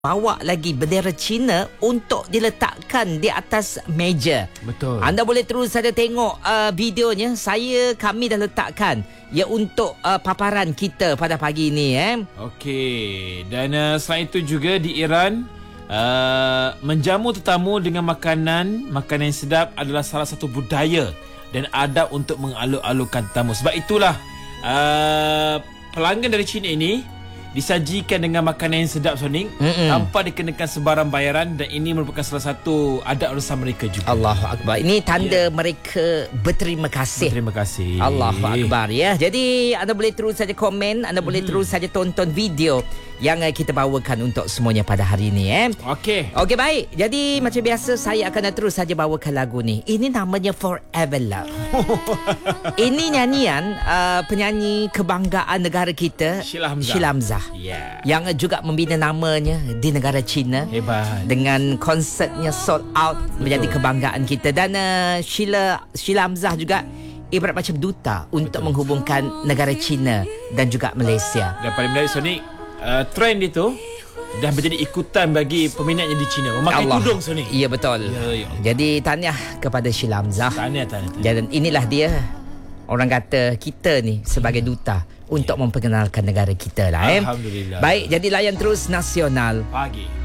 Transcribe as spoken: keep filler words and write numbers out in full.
bawa lagi bendera China untuk diletakkan di atas meja. Betul. Anda boleh terus saja tengok uh, videonya. Saya, kami dah letakkan ya untuk uh, paparan kita pada pagi ini. Eh. Okey. Dan uh, selain itu juga di Iran, uh, menjamu tetamu dengan makanan, makanan yang sedap adalah salah satu budaya dan adab untuk mengaluk-alukkan tetamu. Sebab itulah uh, pelanggan dari China ini disajikan dengan makanan yang sedap, Sonic, Mm-mm. tanpa dikenakan sebarang bayaran, dan ini merupakan salah satu adab urusan mereka juga. Allahu Akbar. Ini tanda yeah. mereka berterima kasih. Berterima kasih. Allahu Akbar ya. Jadi anda boleh terus saja komen, anda boleh hmm. terus saja tonton video yang kita bawakan untuk semuanya pada hari ini eh. Okey. Okey, baik. Jadi macam biasa saya akan terus saja bawakan lagu ni. Ini namanya Forever Love. Ini nyanyian uh, penyanyi kebanggaan negara kita, Sheila Hamzah. Sheila Hamzah. Yeah. Yang juga membina namanya di negara China. Hebat. Dengan konsertnya sold out. Betul. Menjadi kebanggaan kita. Dan uh, Sheila Sheila Hamzah juga ibarat macam duta untuk Betul. menghubungkan negara China dan juga Malaysia. Dan paling menarik, Sonic, uh, trend itu dah menjadi ikutan bagi peminatnya di China memakai Allah. tudung, Sonic. Ya, betul. Ya, ya. Jadi tahniah kepada Sheila Hamzah. Tahniah, tahniah, tahniah. Dan inilah dia, orang kata kita ni sebagai duta untuk memperkenalkan negara kita lah. Eh. Alhamdulillah. Baik, jadi layan terus Nasional Pagi.